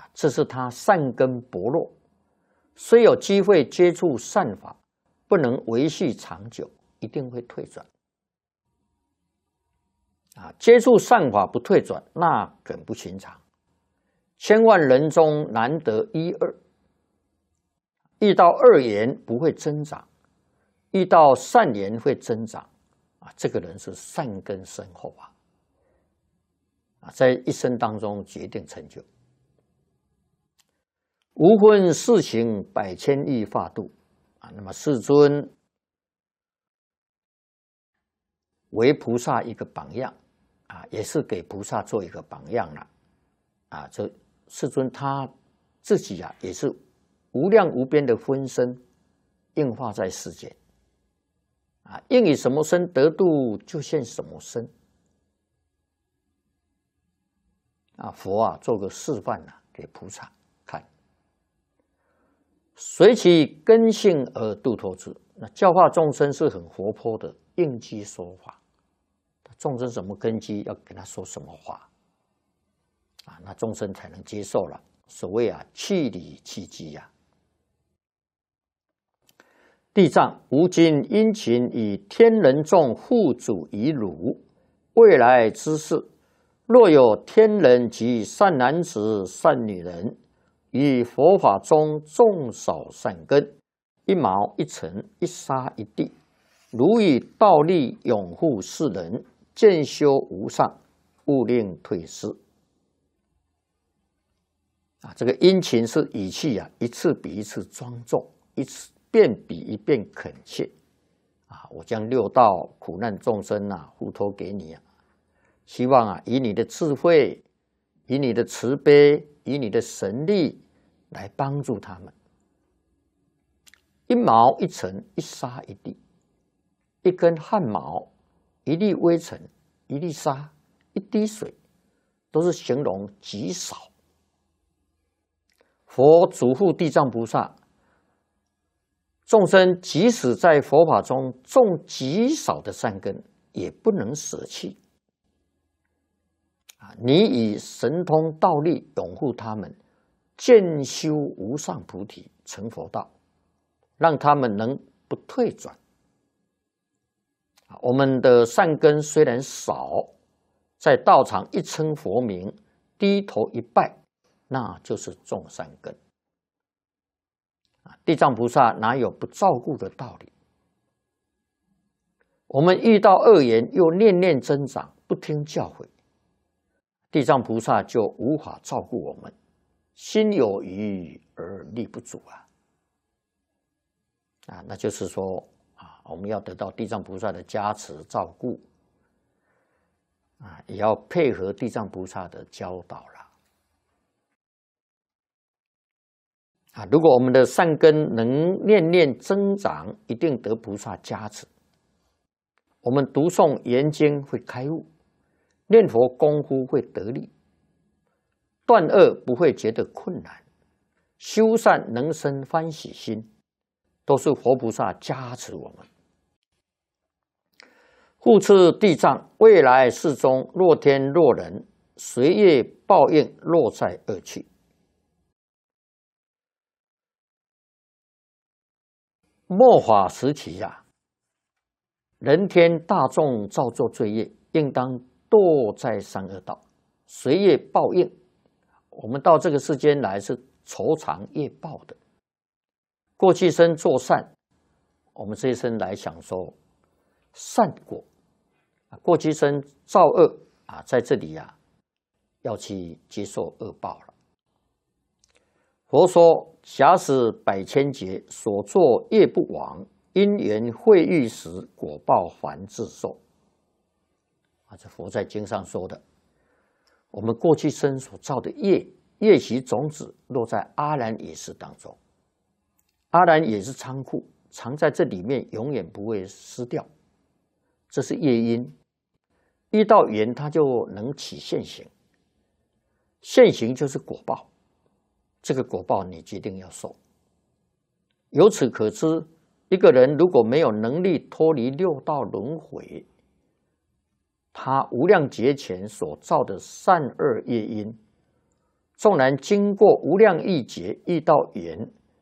这是他善根薄弱，虽有机会接触善法，不能维系长久，一定会退转。接触善法不退转，那梗不寻常。千万人中难得一二，遇到恶缘不会增长，遇到善缘会增长。这个人是善根深厚在一生当中决定成就。无分世情百千亿化度那么世尊为菩萨一个榜样也是给菩萨做一个榜样了这世尊他自己也是无量无边的分身应化在世间应以什么身得度，就现什么身佛做个示范给菩萨看。随其根性而度脱之。那教化众生是很活泼的，应机说法。众生什么根基，要跟他说什么话那众生才能接受了。所谓气理气机地藏吾今殷勤以天人众护主以汝，未来之事，若有天人及善男子、善女人，于佛法中种少善根，一毛一尘，一沙一地，如以道力拥护世人，渐修无上，勿令退失。这个殷勤是语气一次比一次庄重，一次遍比一遍恳切我将六道苦难众生付托给你希望以你的智慧，以你的慈悲，以你的神力来帮助他们。一毛一尘，一沙一地，一根汗毛，一粒微尘，一粒沙，一滴水，都是形容极少。佛嘱咐地藏菩萨，众生即使在佛法中种极少的善根，也不能舍弃你以神通道力拥护他们，渐修无上菩提，成佛道，让他们能不退转。我们的善根虽然少，在道场一称佛名，低头一拜，那就是种善根。地藏菩萨哪有不照顾的道理？我们遇到恶缘，又念念增长，不听教诲，地藏菩萨就无法照顾我们，心有余而力不足那就是说我们要得到地藏菩萨的加持照顾也要配合地藏菩萨的教导了如果我们的善根能念念增长，一定得菩萨加持。我们读诵研经会开悟，念佛功夫会得力，断恶不会觉得困难，修善能生欢喜心，都是佛菩萨加持我们。护持地藏，未来世中若天若人，随业报应，落在恶趣。末法时期人天大众造作罪业，应当堕在三恶道，随业报应。我们到这个世间来是酬偿业报的。过去生做善，我们这一生来享受善果；过去生造恶在这里要去接受恶报了。佛说，假使百千劫所作业不亡，因缘会遇时，果报还自受。这佛在经上说的，我们过去生所造的业习种子落在阿兰也识当中，阿兰也是仓库，藏在这里面，永远不会失掉。这是业因，遇到缘它就能起现行，现行就是果报。这个果报你决定要受。由此可知，一个人如果没有能力脱离六道轮回，他无量劫前所造的善恶业因， 纵然经过无量亿劫遇到缘，